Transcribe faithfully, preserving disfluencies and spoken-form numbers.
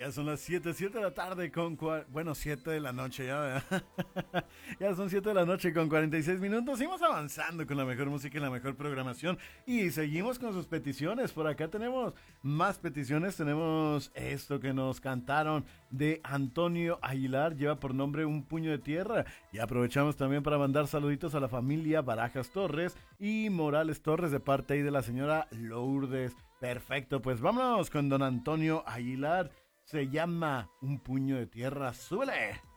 Ya son las siete siete de la tarde con... cua- Bueno, siete de la noche ya, ¿verdad? Ya son siete de la noche con cuarenta y seis minutos. Seguimos avanzando con la mejor música y la mejor programación. Y seguimos con sus peticiones. Por acá tenemos más peticiones. Tenemos esto que nos cantaron de Antonio Aguilar. Lleva por nombre Un Puño de Tierra. Y aprovechamos también para mandar saluditos a la familia Barajas Torres y Morales Torres de parte ahí de la señora Lourdes. Perfecto, pues vámonos con don Antonio Aguilar. Se llama Un Puño de Tierra. ¡Súbele!